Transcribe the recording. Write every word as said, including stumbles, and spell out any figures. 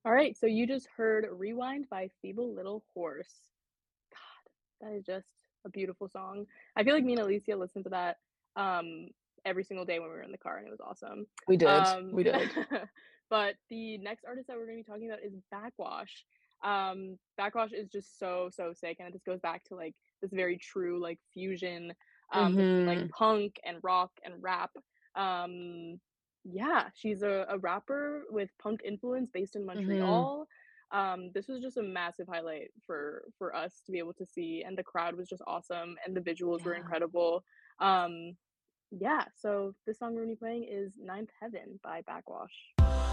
All right, so you just heard Rewind by Feeble Little Horse. God, that is just a beautiful song. I feel like me and Alicia listened to that, um, every single day when we were in the car, and it was awesome. We did, Um, we did. but the next artist that we're gonna be talking about is Backwash. Um, Backwash is just so, so sick, and it just goes back to, like, this very true, like, fusion, um, between, like, Mhm. punk and rock and rap. Um, yeah, she's a a rapper with punk influence based in Mhm. Montreal. Um, this was just a massive highlight for for us to be able to see, and the crowd was just awesome, and the visuals were Yeah. incredible. Um, yeah, so the song we're gonna be playing is Ninth Heaven by Backwash.